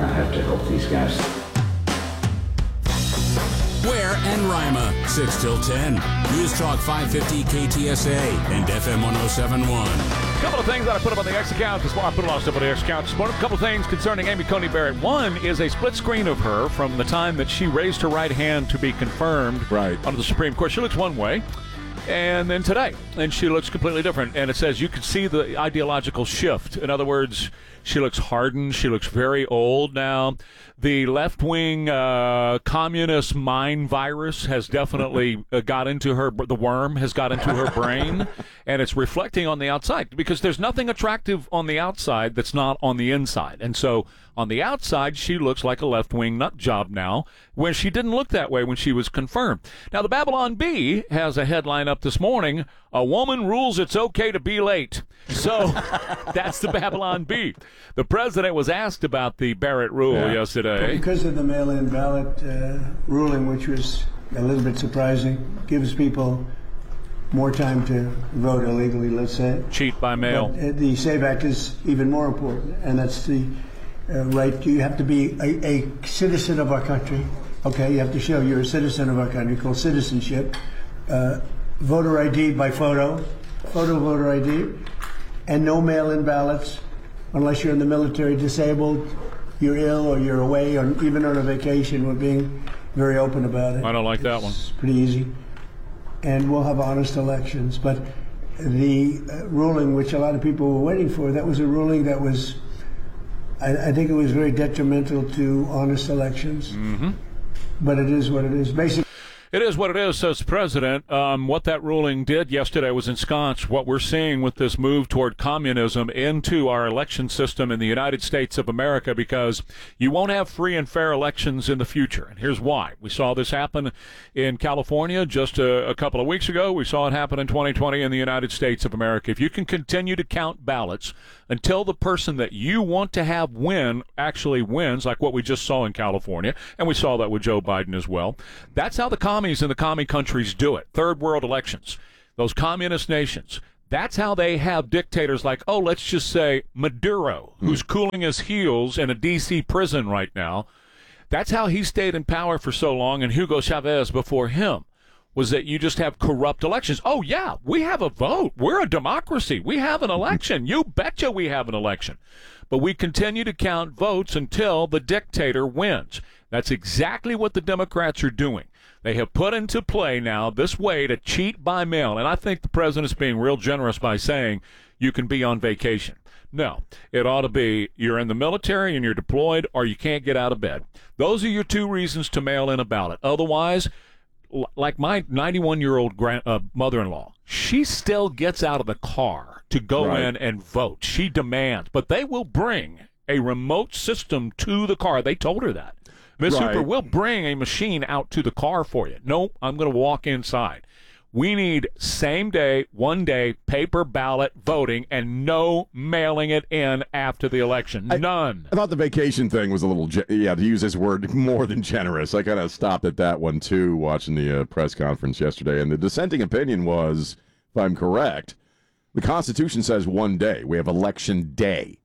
going to have to help these guys. Ware and Rima, 6 till 10. News Talk 550 KTSA and FM 1071. A couple of things that I put up on the X account this morning. I put a lot of stuff on the X account this morning. A couple of things concerning Amy Coney Barrett. One is a split screen of her from the time that she raised her right hand to be confirmed under the Supreme Court. She looks one way. And then today, and she looks completely different. And it says you can see the ideological shift. In other words, she looks hardened. She looks very old now. The left-wing communist mind virus has definitely got into her. The worm has got into her brain, and it's reflecting on the outside because there's nothing attractive on the outside that's not on the inside. And so on the outside, she looks like a left-wing nut job now, when she didn't look that way when she was confirmed. Now, the Babylon Bee has a headline up this morning, "A woman rules it's okay to be late." So that's the Babylon Bee. The president was asked about the Barrett rule yesterday. Because of the mail-in ballot ruling, which was a little bit surprising, gives people more time to vote illegally, let's say. Cheat by mail. But, the SAVE Act is even more important, and that's the right. You have to be a citizen of our country. Okay, you have to show you're a citizen of our country, called citizenship. Voter ID by photo voter ID, and no mail-in ballots unless you're in the military, disabled, you're ill, or you're away, or even on a vacation. We're being very open about it. I don't like that one. It's pretty easy. And we'll have honest elections. But the ruling, which a lot of people were waiting for, that was a ruling that was, I think it was very detrimental to honest elections. Mm-hmm. But it is what it is. Basically, it is what it is, says the president. What that ruling did yesterday was ensconce what we're seeing with this move toward communism into our election system in the United States of America, because you won't have free and fair elections in the future. And here's why. We saw this happen in California just a couple of weeks ago. We saw it happen in 2020 in the United States of America. If you can continue to count ballots until the person that you want to have win actually wins, like what we just saw in California, and we saw that with Joe Biden as well, that's how the commies in the commie countries do it. Third world elections. Those communist nations. That's how they have dictators like, let's just say Maduro, who's cooling his heels in a D.C. prison right now. That's how he stayed in power for so long, and Hugo Chavez before him, was that you just have corrupt elections. Oh, yeah, we have a vote. We're a democracy. We have an election. You betcha we have an election. But we continue to count votes until the dictator wins. That's exactly what the Democrats are doing. They have put into play now this way to cheat by mail. And I think the president is being real generous by saying you can be on vacation. No, it ought to be you're in the military and you're deployed, or you can't get out of bed. Those are your two reasons to mail in a ballot. Otherwise, like my 91-year-old mother-in-law, she still gets out of the car to go in and vote. She demands. But they will bring a remote system to the car. They told her that. Ms. Hooper, we'll bring a machine out to the car for you. No, I'm going to walk inside. We need same-day, one-day, paper ballot voting and no mailing it in after the election. None. I thought the vacation thing was a little, to use this word, more than generous. I kind of stopped at that one, too, watching the press conference yesterday. And the dissenting opinion was, if I'm correct, the Constitution says one day. We have election day.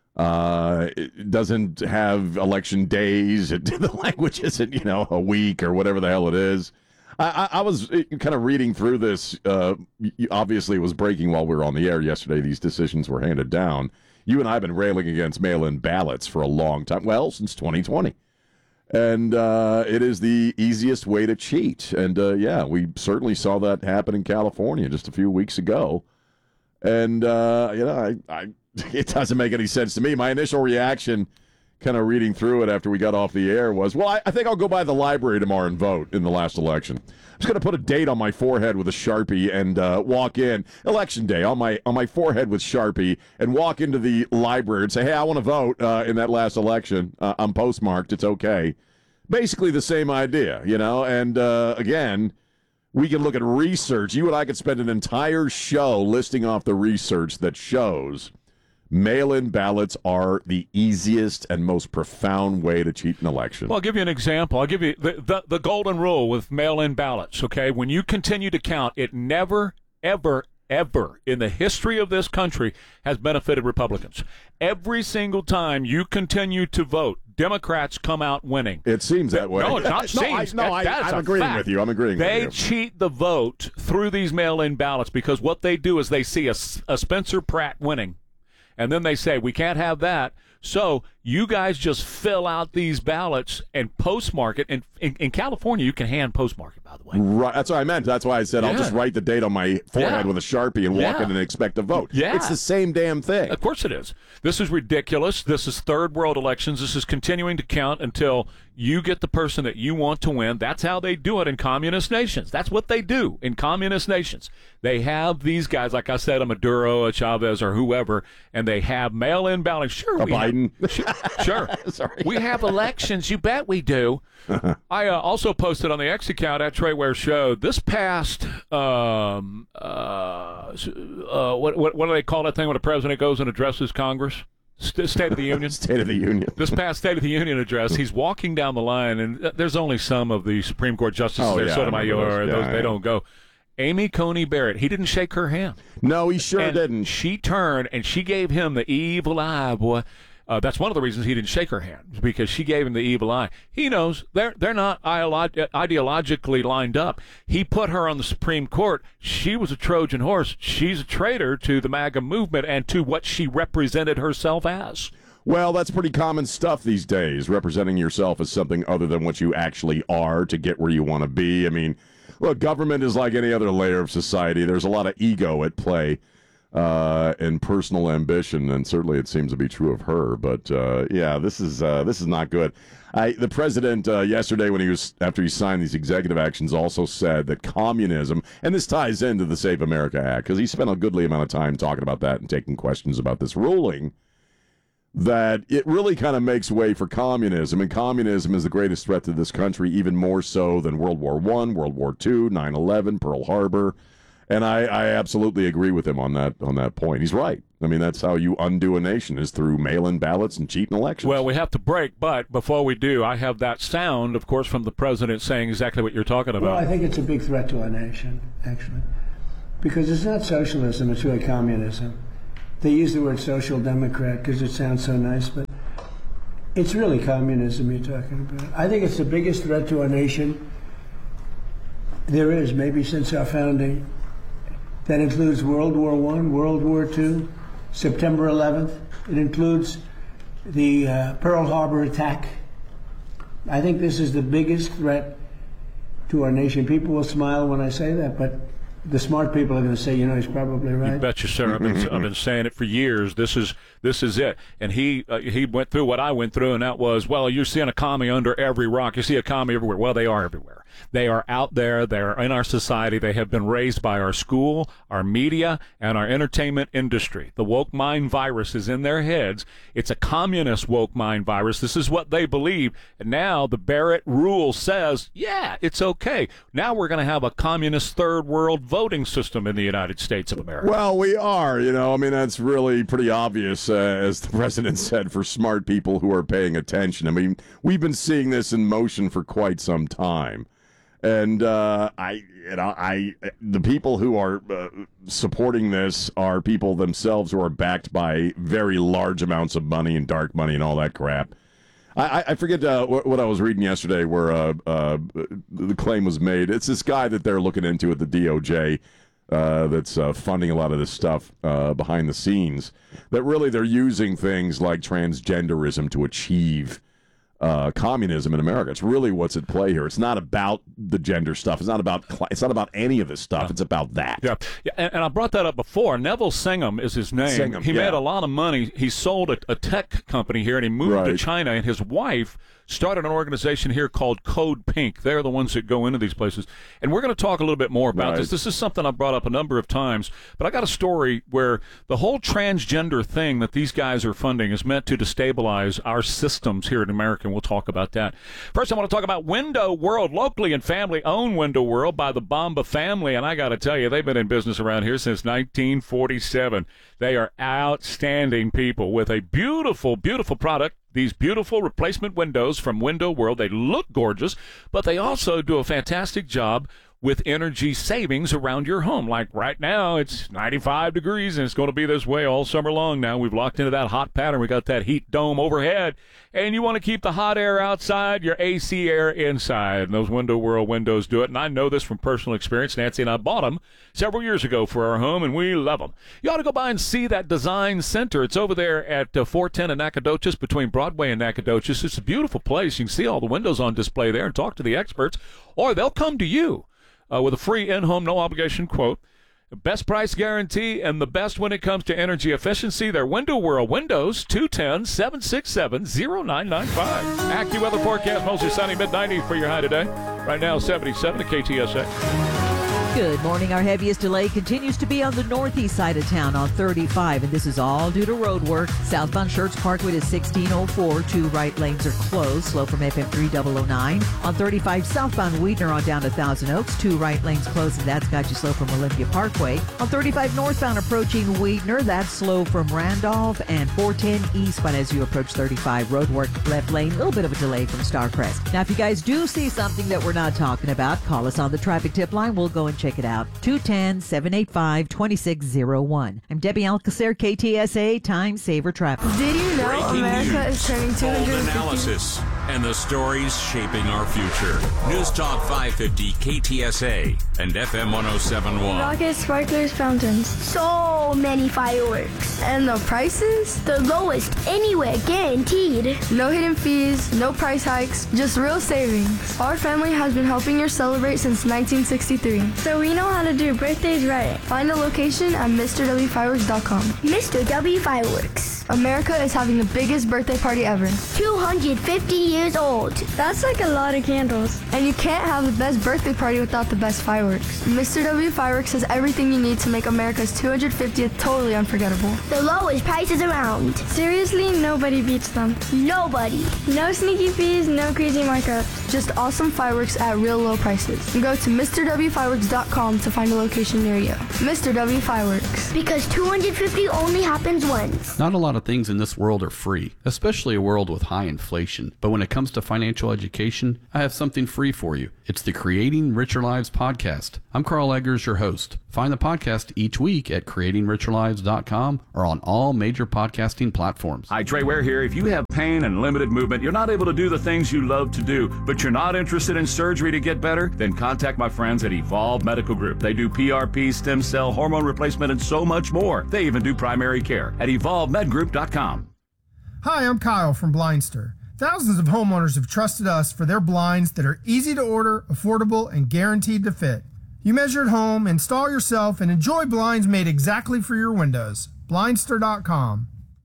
It doesn't have election days. The language isn't, a week or whatever the hell it is. I was kind of reading through this. Obviously, it was breaking while we were on the air yesterday. These decisions were handed down. You and I have been railing against mail-in ballots for a long time. Well, since 2020. And it is the easiest way to cheat. And, we certainly saw that happen in California just a few weeks ago. And, it doesn't make any sense to me. My initial reaction, kind of reading through it after we got off the air, was, I think I'll go by the library tomorrow and vote in the last election. I'm just going to put a date on my forehead with a Sharpie and walk in, election day, on my forehead with Sharpie, and walk into the library and say, hey, I want to vote in that last election. I'm postmarked. It's okay. Basically the same idea, and again, we can look at research. You and I could spend an entire show listing off the research that shows mail-in ballots are the easiest and most profound way to cheat an election. Well, I'll give you an example. I'll give you the golden rule with mail-in ballots, okay? When you continue to count, it never, ever, ever in the history of this country has benefited Republicans. Every single time you continue to vote, Democrats come out winning. It seems that way. No, it's not seems. I'm agreeing with you. I'm agreeing with you. They cheat the vote through these mail-in ballots because what they do is they see a Spencer Pratt winning, and then they say, we can't have that. So you guys just fill out these ballots and postmark it. And in California, you can hand postmark it, by the way. Right. That's what I meant. That's why I said I'll just write the date on my forehead with a Sharpie and walk in and expect a vote. Yeah. It's the same damn thing. Of course it is. This is ridiculous. This is third world elections. This is continuing to count until you get the person that you want to win. That's how they do it in communist nations. That's what they do in communist nations. They have these guys, like I said, a Maduro, a Chavez, or whoever, and they have mail-in ballots. Sure, a Biden. Sure. Sorry. We have elections. You bet we do. I also posted on the X account at Trey Ware Show this past, what do they call that thing when the president goes and addresses Congress? State of the Union. State of the Union. This past State of the Union address, he's walking down the line, and there's only some of the Supreme Court justices there, Sotomayor, they don't go. Amy Coney Barrett, he didn't shake her hand. No, he sure didn't. She turned, and she gave him the evil eye, boy. That's one of the reasons he didn't shake her hand, because she gave him the evil eye. He knows they're not ideologically lined up. He put her on the Supreme Court. She was a Trojan horse. She's a traitor to the MAGA movement and to what she represented herself as. Well, that's pretty common stuff these days, representing yourself as something other than what you actually are to get where you want to be. I mean, look, government is like any other layer of society. There's a lot of ego at play. And personal ambition, and certainly it seems to be true of her. But this is not good. The president yesterday, after he signed these executive actions, also said that communism, and this ties into the Save America Act, because he spent a goodly amount of time talking about that and taking questions about this ruling, that it really kind of makes way for communism, and communism is the greatest threat to this country, even more so than World War I, World War II, 9/11, Pearl Harbor. And I absolutely agree with him on that point. He's right. I mean, that's how you undo a nation, is through mail-in ballots and cheating elections. Well, we have to break, but before we do, I have that sound, of course, from the president saying exactly what you're talking about. Well, I think it's a big threat to our nation, actually, because it's not socialism, it's really communism. They use the word social democrat because it sounds so nice, but it's really communism you're talking about. I think it's the biggest threat to our nation there is, maybe since our founding. That includes World War I, World War II, September 11th. It includes the Pearl Harbor attack. I think this is the biggest threat to our nation. People will smile when I say that, but the smart people are going to say, he's probably right. You betcha, sir. I've been saying it for years. This is it. And he went through what I went through, and that was, well, you're seeing a commie under every rock. You see a commie everywhere. Well, they are everywhere. They are out there. They are in our society. They have been raised by our school, our media, and our entertainment industry. The woke mind virus is in their heads. It's a communist woke mind virus. This is what they believe. And now the Barrett rule says, yeah, it's okay. Now we're going to have a communist third world voting system in the United States of America. Well, we are, I mean, that's really pretty obvious, as the president said, for smart people who are paying attention. I mean, we've been seeing this in motion for quite some time. And the people who are supporting this are people themselves who are backed by very large amounts of money and dark money and all that crap. I forget what I was reading yesterday where the claim was made. It's this guy that they're looking into at the DOJ that's funding a lot of this stuff behind the scenes, that really they're using things like transgenderism to achieve communism in America. It's really what's at play here. It's not about the gender stuff. It's not about any of this stuff. It's about that. Yeah. And I brought that up before. Neville Singham is his name. He made a lot of money. He sold a tech company here, and he moved to China, and his wife started an organization here called Code Pink. They're the ones that go into these places. And we're going to talk a little bit more about this. This is something I brought up a number of times, but I got a story where the whole transgender thing that these guys are funding is meant to destabilize our systems here in America, and we'll talk about that. First, I want to talk about Window World, locally and family-owned Window World by the Bomba family, and I got to tell you, they've been in business around here since 1947. They are outstanding people with a beautiful, beautiful product. These beautiful replacement windows from Window World. They look gorgeous, but they also do a fantastic job with energy savings around your home. Like right now, it's 95 degrees, and it's going to be this way all summer long now. We've locked into that hot pattern. We got that heat dome overhead, and you want to keep the hot air outside, your AC air inside. And those Window World windows do it, and I know this from personal experience. Nancy and I bought them several years ago for our home, and we love them. You ought to go by and see that design center. It's over there at 410 in Nacogdoches, between Broadway and Nacogdoches. It's a beautiful place. You can see all the windows on display there and talk to the experts, or they'll come to you with a free in-home, no-obligation quote. The best price guarantee and the best when it comes to energy efficiency. They're Window World Windows, 210-767-0995. AccuWeather forecast, mostly sunny, mid-90 for your high today. Right now, 77 at KTSA. Good morning. Our heaviest delay continues to be on the northeast side of town on 35, and this is all due to road work. Southbound Schertz Parkway to 1604. 2 right lanes are closed. Slow from FM 3009. On 35, southbound Weidner on down to Thousand Oaks. 2 right lanes closed, and that's got you slow from Olympia Parkway. On 35 northbound approaching Weidner, that's slow from Randolph, and 410 eastbound as you approach 35. Road work left lane, a little bit of a delay from Starcrest. Now, if you guys do see something that we're not talking about, call us on the traffic tip line. We'll go and check it out. 210-785-2601. I'm Debbie Alcacer, KTSA Time Saver Traffic. Did you know Breaking America news, is turning bold 250? analysis, and the stories shaping our future. News Talk 550 KTSA and FM 1071. Rockets, sparklers, fountains. So many fireworks. And the prices? The lowest anywhere, guaranteed. No hidden fees, no price hikes, just real savings. Our family has been helping you celebrate since 1963. So we know how to do birthdays right. Find a location at MrWFireworks.com. Mr. W Fireworks. America is having the biggest birthday party ever. 250 years old. That's like a lot of candles. And you can't have the best birthday party without the best fireworks. Mr. W Fireworks has everything you need to make America's 250th totally unforgettable. The lowest prices around. Seriously, nobody beats them. Nobody. No sneaky fees, no crazy markups. Just awesome fireworks at real low prices. And go to MrWFireworks.com to find a location near you. Mr. W Fireworks. Because 250 only happens once. Not a lot of things in this world are free, especially a world with high inflation. But when it comes to financial education, I have something free for you. It's the Creating Richer Lives podcast. I'm Carl Eggers, your host. Find the podcast each week at creatingricherlives.com or on all major podcasting platforms. Hi, Trey Ware here. If you have pain and limited movement, you're not able to do the things you love to do, but you're not interested in surgery to get better, then contact my friends at Evolve Medical Group. They do PRP, stem cell, hormone replacement, and so much more. They even do primary care at evolvemedgroup.com. Hi, I'm Kyle from Blindster. Thousands of homeowners have trusted us for their blinds that are easy to order, affordable, and guaranteed to fit. You measure at home, install yourself, and enjoy blinds made exactly for your windows. Blindster.com.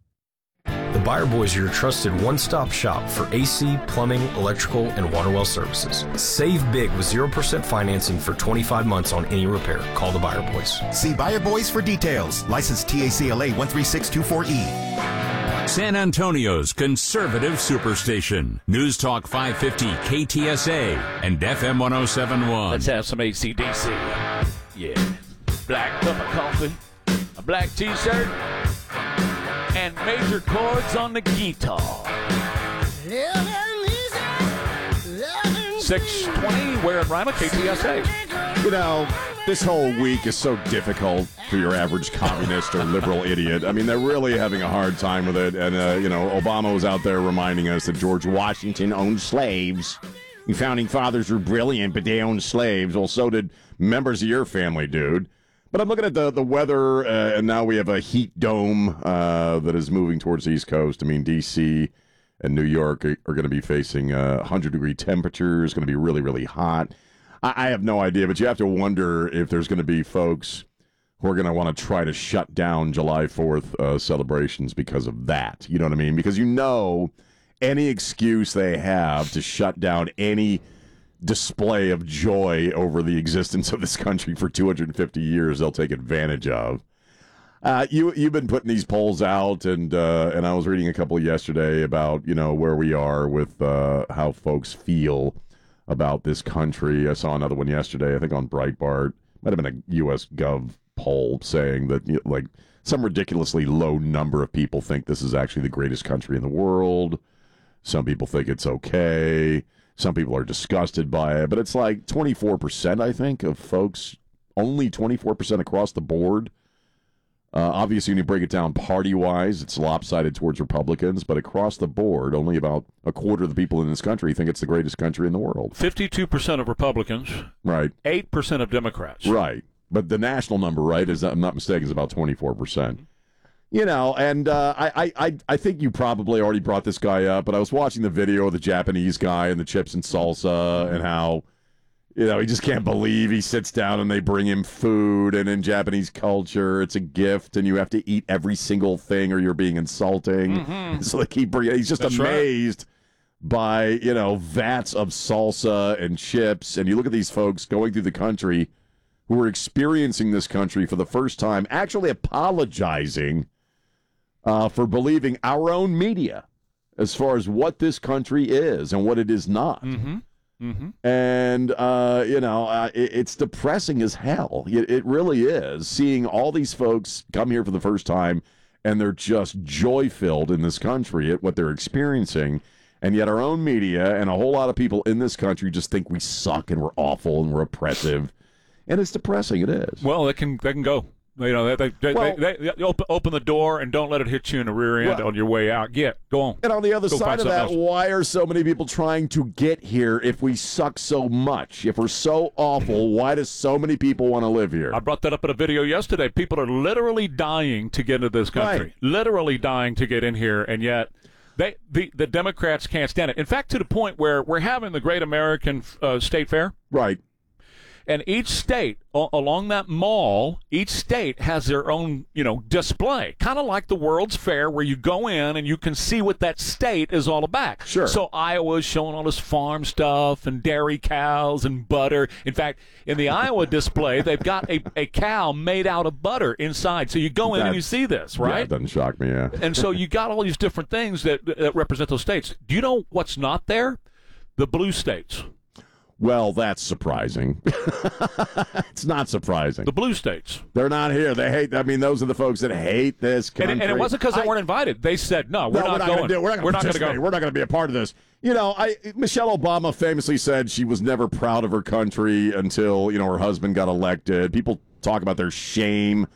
The Buyer Boys are your trusted one-stop shop for AC, plumbing, electrical, and water well services. Save big with 0% financing for 25 months on any repair. Call the Buyer Boys. See Buyer Boys for details. License TACLA 13624E. San Antonio's conservative superstation. News Talk 550 KTSA and FM 1071. Let's have some AC/DC. Yeah. Black cup of coffee, a black t-shirt, and major chords on the guitar. 620, Ware and Rima, KTSA. You know, this whole week is so difficult for your average communist or liberal idiot. I mean, they're really having a hard time with it. And, Obama was out there reminding us that George Washington owned slaves. The founding fathers were brilliant, but they owned slaves. Well, so did members of your family, dude. But I'm looking at the weather, and now we have a heat dome that is moving towards the East Coast. I mean, D.C. and New York are going to be facing 100-degree temperatures. It's going to be really, really hot. I have no idea, but you have to wonder if there's going to be folks who are going to want to try to shut down July 4th celebrations because of that. You know what I mean? Because any excuse they have to shut down any display of joy over the existence of this country for 250 years, they'll take advantage of. You've been putting these polls out, and I was reading a couple yesterday about where we are with how folks feel about this country. I saw another one yesterday, I think on Breitbart. Might have been a U.S. Gov poll saying that some ridiculously low number of people think this is actually the greatest country in the world. Some people think it's okay. Some people are disgusted by it, but it's like 24%, I think, of folks, only 24% across the board. Obviously, when you break it down party-wise, it's lopsided towards Republicans, but across the board, only about a quarter of the people in this country think it's the greatest country in the world. 52% of Republicans. Right. 8% of Democrats. Right. But the national number, right, is, I'm not mistaken, is about 24%. You know, and I think you probably already brought this guy up, but I was watching the video of the Japanese guy and the chips and salsa and how, you know, he just can't believe he sits down and they bring him food. And in Japanese culture, it's a gift and you have to eat every single thing or you're being insulting. Mm-hmm. So like he's just amazed by, you know, vats of salsa and chips. And you look at these folks going through the country who are experiencing this country for the first time, actually apologizing for believing our own media as far as what this country is and what it is not. Mm-hmm. Mm-hmm. And, you know, it's depressing as hell. It really is, seeing all these folks come here for the first time and they're just joy-filled in this country at what they're experiencing. And yet our own media and a whole lot of people in this country just think we suck and we're awful and we're oppressive. And it's depressing. It is. Well, they can go. You know, they open the door and don't let it hit you in the rear end on your way out. Go on. And on the other side of that, else. Why are so many people trying to get here if we suck so much? If we're so awful, why does so many people want to live here? I brought that up in a video yesterday. People are literally dying to get into this country. Right. Literally dying to get in here, and yet the Democrats can't stand it. In fact, to the point where we're having the Great American State Fair. Right. And each state along that mall, each state has their own, you know, display, kind of like the World's Fair, where you go in and you can see what that state is all about. Sure. So Iowa's showing all this farm stuff and dairy cows and butter. In fact, in the Iowa display, they've got a cow made out of butter inside. So you go in and you see this, right? Yeah, it doesn't shock me, yeah. And so you got all these different things that represent those states. Do you know what's not there? The blue states. Well, that's surprising. It's not surprising. The blue states. They're not here. They hate, I mean, those are the folks that hate this country. And it wasn't because they weren't invited. They said, no, we're not going. We're not going to go. We're not going to be a part of this. You know, Michelle Obama famously said she was never proud of her country until, you know, her husband got elected. People talk about their shame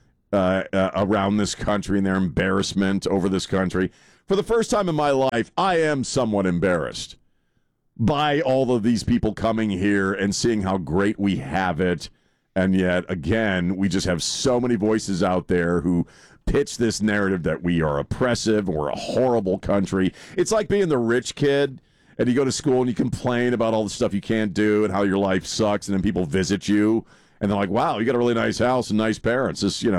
around this country and their embarrassment over this country. For the first time in my life, I am somewhat embarrassed by all of these people coming here and seeing how great we have it. And yet, again, we just have so many voices out there who pitch this narrative that we are oppressive and we're a horrible country. It's like being the rich kid and you go to school and you complain about all the stuff you can't do and how your life sucks, and then people visit you and they're like, wow, you got a really nice house and nice parents.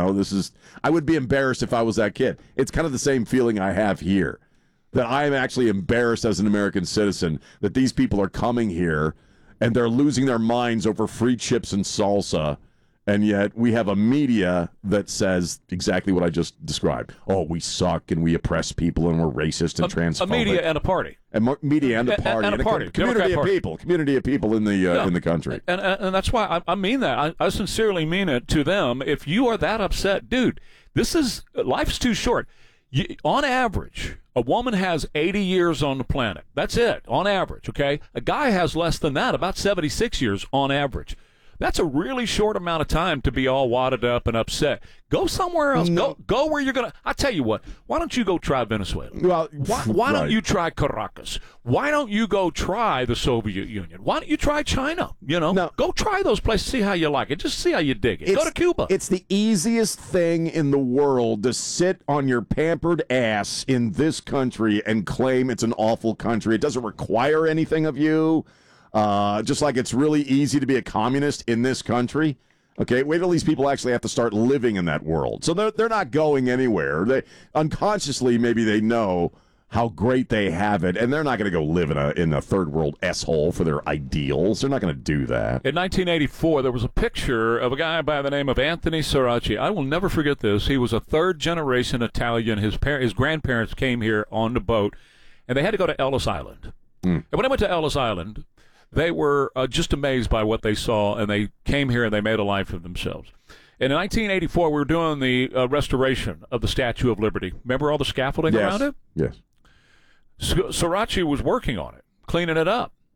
I would be embarrassed if I was that kid. It's kind of the same feeling I have here, that I am actually embarrassed as an American citizen that these people are coming here and they're losing their minds over free chips and salsa, and yet we have a media that says exactly what I just described. Oh, we suck and we oppress people and we're racist and transphobic. A media and a party. Media and a party. And a party. Community of people in the country. And that's why I mean that. I sincerely mean it to them. If you are that upset, dude, life's too short. On average, a woman has 80 years on the planet. That's it, on average, okay? A guy has less than that, about 76 years on average. That's a really short amount of time to be all wadded up and upset. Go somewhere else. No. Go where you're going to. I tell you what, why don't you go try Venezuela? Well, why don't you try Caracas? Why don't you go try the Soviet Union? Why don't you try China? You know, No. Go try those places, see how you like it. Just see how you dig it. Go to Cuba. It's the easiest thing in the world to sit on your pampered ass in this country and claim it's an awful country. It doesn't require anything of you. Just like it's really easy to be a communist in this country. Okay, wait till these people actually have to start living in that world. So they're not going anywhere. They unconsciously, maybe they know how great they have it, and they're not going to go live in a third world S-hole for their ideals. They're not going to do that. In 1984, there was a picture of a guy by the name of Anthony Sarachi. I will never forget this. He was a third-generation Italian. His grandparents came here on the boat, and they had to go to Ellis Island. And when they went to Ellis Island, they were just amazed by what they saw, and they came here and they made a life for themselves. In 1984, we were doing the restoration of the Statue of Liberty. Remember all the scaffolding around it? Yes. Sarachi was working on it, cleaning it up.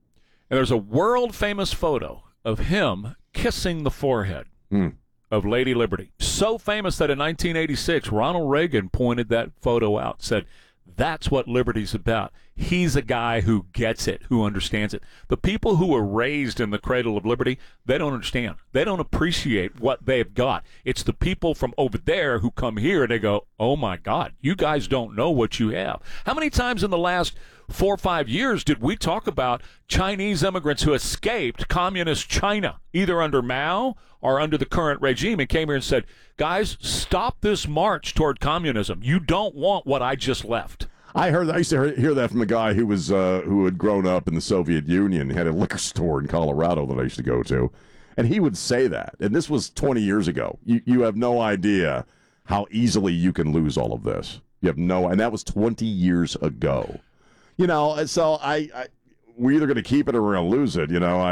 And there's a world-famous photo of him kissing the forehead of Lady Liberty. So famous that in 1986, Ronald Reagan pointed that photo out, said, that's what liberty's about. He's a guy who gets it, who understands it. The people who were raised in the cradle of liberty, they don't understand. They don't appreciate what they've got. It's the people from over there who come here and they go, oh, my God, you guys don't know what you have. How many times in the last 4 or 5 years did we talk about Chinese immigrants who escaped communist China, either under Mao or under the current regime, and came here and said, guys, stop this march toward communism. You don't want what I just left. I used to hear that from a guy who was who had grown up in the Soviet Union, had a liquor store in Colorado that I used to go to, and he would say that. And this was 20 years ago. You have no idea how easily you can lose all of this. You have and that was 20 years ago. You know, so we're either going to keep it or we're going to lose it. You know,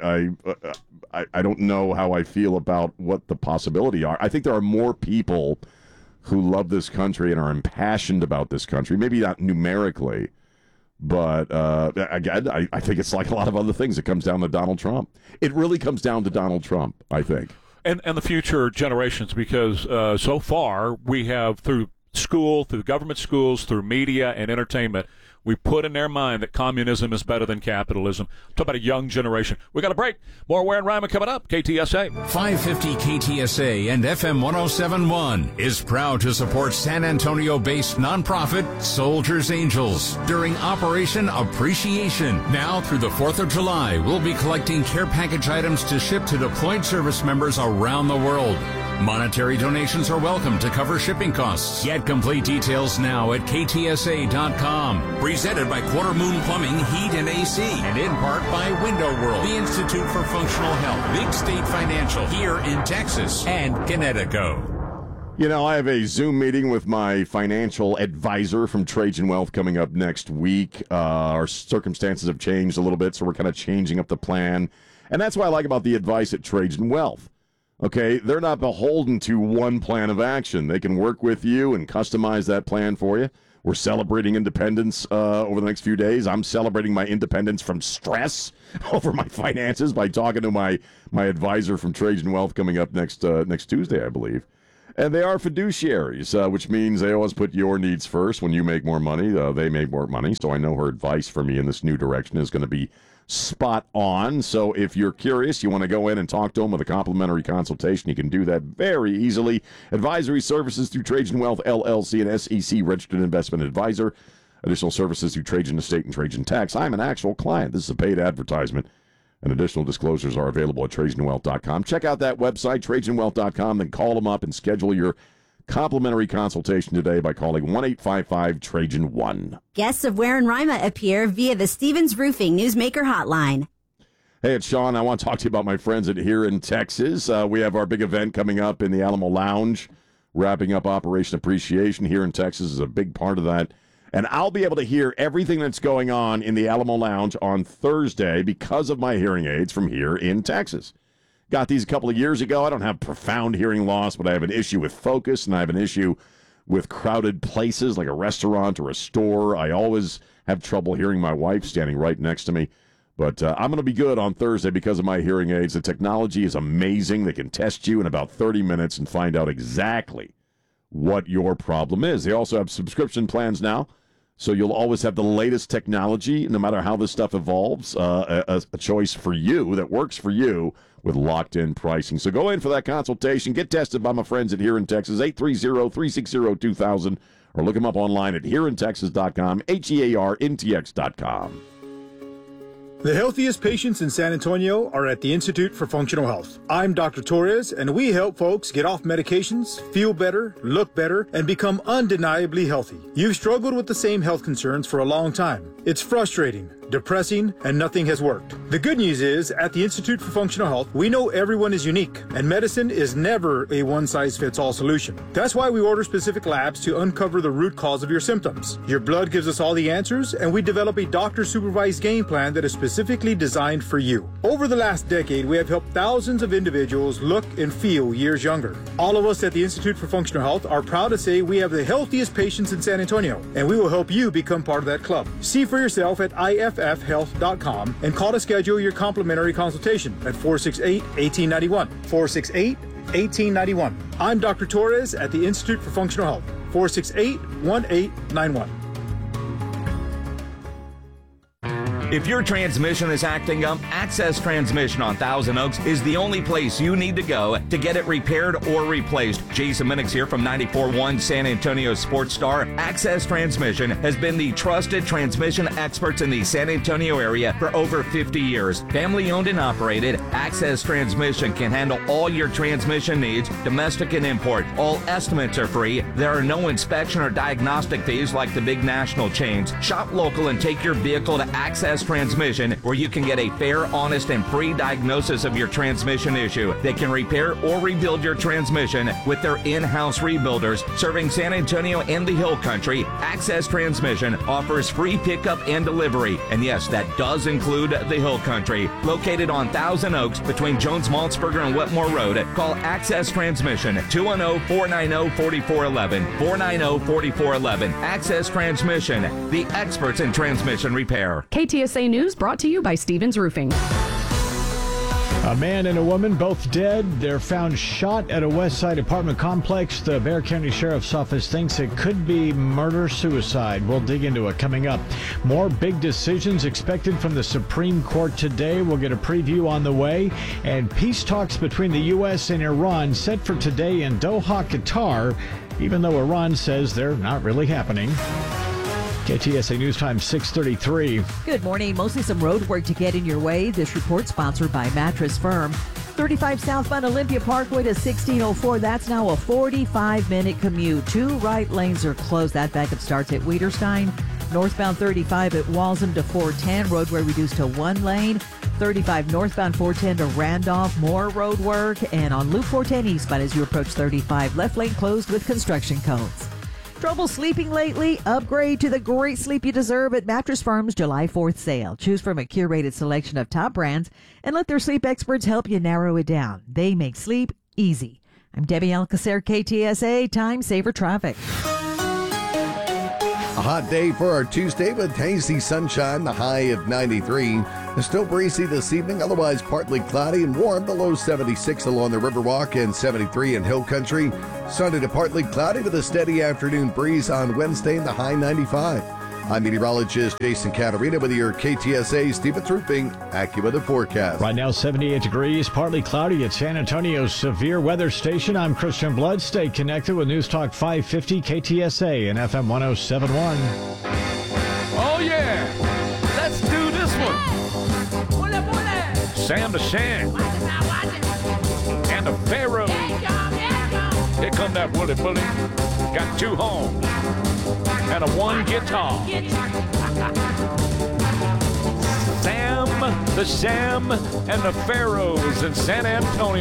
I don't know how I feel about what the possibility are. I think there are more people who love this country and are impassioned about this country, maybe not numerically, but again, I think it's like a lot of other things. It comes down to Donald Trump. It really comes down to Donald Trump, I think. And the future generations, because so far we have, through school, through government schools, through media and entertainment, we put in their mind that communism is better than capitalism. Talk about a young generation. We got a break. More Ware and Ryman coming up. KTSA. 550 KTSA and FM 107.1 is proud to support San Antonio-based nonprofit Soldiers Angels during Operation Appreciation. Now through the 4th of July, we'll be collecting care package items to ship to deployed service members around the world. Monetary donations are welcome to cover shipping costs. Get complete details now at ktsa.com. Presented by Quarter Moon Plumbing, Heat, and AC. And in part by Window World, the Institute for Functional Health, Big State Financial, here in Texas, and Connecticut. You know, I have a Zoom meeting with my financial advisor from Trajan Wealth coming up next week. Our circumstances have changed a little bit, so we're kind of changing up the plan. And that's what I like about the advice at Trajan Wealth. Okay, they're not beholden to one plan of action. They can work with you and customize that plan for you. We're celebrating independence over the next few days. I'm celebrating my independence from stress over my finances by talking to my advisor from Trajan Wealth coming up next Tuesday, I believe. And they are fiduciaries, which means they always put your needs first. When you make more money, they make more money. So I know her advice for me in this new direction is going to be spot on. So if you're curious, you want to go in and talk to them with a complimentary consultation, you can do that very easily. Advisory services through Trajan Wealth, LLC, and SEC registered investment advisor. Additional services through Trajan Estate and Trajan Tax. I'm an actual client. This is a paid advertisement. And additional disclosures are available at TrajanWealth.com. Check out that website, TrajanWealth.com, then call them up and schedule your complimentary consultation today by calling 1-855-TRAJAN-1. Guests of Ware and Rima appear via the Stevens Roofing Newsmaker Hotline. Hey, it's Sean. I want to talk to you about my friends at Here in Texas. We have our big event coming up in the Alamo Lounge, wrapping up Operation Appreciation. Here in Texas is a big part of that. And I'll be able to hear everything that's going on in the Alamo Lounge on Thursday because of my hearing aids from Here in Texas. Got these a couple of years ago. I don't have profound hearing loss, but I have an issue with focus, and I have an issue with crowded places like a restaurant or a store. I always have trouble hearing my wife standing right next to me. But I'm going to be good on Thursday because of my hearing aids. The technology is amazing. They can test you in about 30 minutes and find out exactly what your problem is. They also have subscription plans now, so you'll always have the latest technology, no matter how this stuff evolves, a choice for you that works for you with locked-in pricing. So go in for that consultation. Get tested by my friends at Here in Texas, 830-360-2000, or look them up online at hereintexas.com, HEARNTX.com. The healthiest patients in San Antonio are at the Institute for Functional Health. I'm Dr. Torres, and we help folks get off medications, feel better, look better, and become undeniably healthy. You've struggled with the same health concerns for a long time. It's frustrating, depressing, and nothing has worked. The good news is, at the Institute for Functional Health, we know everyone is unique, and medicine is never a one-size-fits-all solution. That's why we order specific labs to uncover the root cause of your symptoms. Your blood gives us all the answers, and we develop a doctor-supervised game plan that is specific specifically designed for you. Over the last decade, we have helped thousands of individuals look and feel years younger. All of us at the Institute for Functional Health are proud to say we have the healthiest patients in San Antonio, and we will help you become part of that club. See for yourself at iffhealth.com and call to schedule your complimentary consultation at 468-1891. 468-1891. I'm Dr. Torres at the Institute for Functional Health. 468-1891. If your transmission is acting up, Access Transmission on Thousand Oaks is the only place you need to go to get it repaired or replaced. Jason Minix here from 94.1 San Antonio Sports Star. Access Transmission has been the trusted transmission experts in the San Antonio area for over 50 years. Family owned and operated, Access Transmission can handle all your transmission needs, domestic and import. All estimates are free. There are no inspection or diagnostic fees like the big national chains. Shop local and take your vehicle to Access Transmission, where you can get a fair, honest, and free diagnosis of your transmission issue. They can repair or rebuild your transmission with their in-house rebuilders serving San Antonio and the Hill Country. Access Transmission offers free pickup and delivery, and yes, that does include the Hill Country. Located on Thousand Oaks between Jones-Maltzberger and Wetmore Road, call Access Transmission 210-490-4411. 490-4411. Access Transmission, the experts in transmission repair. KTSA News brought to you by Stevens Roofing. A man and a woman, both dead. They're found shot at a West Side apartment complex. The Bexar County Sheriff's Office thinks it could be murder-suicide. We'll dig into it coming up. More big decisions expected from the Supreme Court today. We'll get a preview on the way. And peace talks between the U.S. and Iran set for today in Doha, Qatar, even though Iran says they're not really happening. KTSA News Time 6:33. Good morning. Mostly some road work to get in your way. This report sponsored by Mattress Firm. 35 southbound Olympia Parkway to 1604. That's now a 45-minute commute. 2 right lanes are closed. That backup starts at Wiederstein. Northbound 35 at Walsham to 410. Roadway reduced to 1 lane. 35 northbound 410 to Randolph. More road work. And on Loop 410 eastbound as you approach 35. Left lane closed with construction cones. Trouble sleeping lately? Upgrade to the great sleep you deserve at Mattress Firm's July 4th sale. Choose from a curated selection of top brands and let their sleep experts help you narrow it down. They make sleep easy. I'm Debbie Alcacer, KTSA Time Saver Traffic. A hot day for our Tuesday with hazy sunshine, the high of 93. It's still breezy this evening, otherwise partly cloudy and warm, the low 76 along the Riverwalk and 73 in Hill Country. Sunny to partly cloudy with a steady afternoon breeze on Wednesday and the high 95. I'm meteorologist Jason Caterina with your KTSA Stevens Roofing AccuWeather forecast. Right now 78 degrees, partly cloudy at San Antonio's Severe Weather Station. I'm Christian Blood. Stay connected with News Talk 550 KTSA and FM 107.1. Oh yeah, let's do this one. Sam the Sham and the Pharaoh. Here come that Woolly Bully. Got 2 horns and a 1 guitar. Sam the Sham and the Pharaohs in San Antonio.